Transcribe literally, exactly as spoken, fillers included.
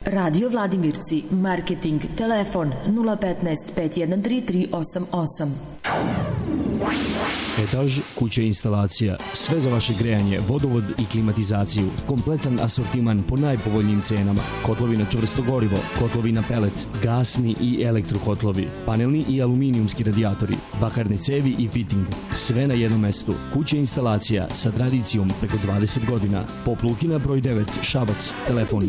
Radio Vladimirci, marketing, telefon nula petnaest pet jedan tri tri osam osam. Etaž kuća instalacija. Sve za vaše grejanje, vodovod i klimatizaciju. Kompletan asortiman po najpovoljnijim cenama. Kotlovi na čvrsto gorivo, kotlovi na pelet, gasni i elektrokotlovi, panelni i aluminijumski radijatori, bakarne cevi i fitting. Sve na jednom mestu. Kuća instalacija sa tradicijom preko dvadeset godina. Pop Lukina broj devet, Šabac. Telefon